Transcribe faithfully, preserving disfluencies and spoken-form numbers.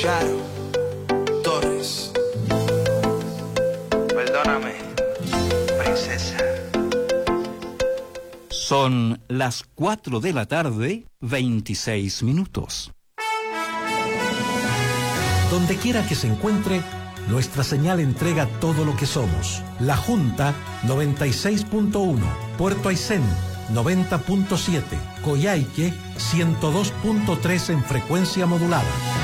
Charo Torres. Perdóname, princesa. Son las cuatro de la tarde, veintiséis minutos. Donde quiera que se encuentre, nuestra señal entrega todo lo que somos. La Junta noventa y seis punto uno, Puerto Aysén noventa punto siete, Coyhaique ciento dos punto tres en frecuencia modulada.